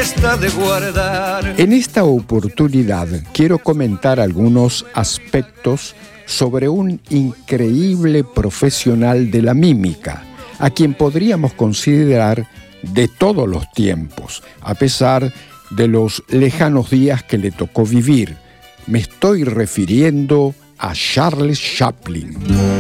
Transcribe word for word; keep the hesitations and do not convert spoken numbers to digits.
cuesta de guardar. En esta oportunidad quiero comentar algunos aspectos sobre un increíble profesional de la mímica, a quien podríamos considerar de todos los tiempos, a pesar de los lejanos días que le tocó vivir. Me estoy refiriendo a Charles Chaplin.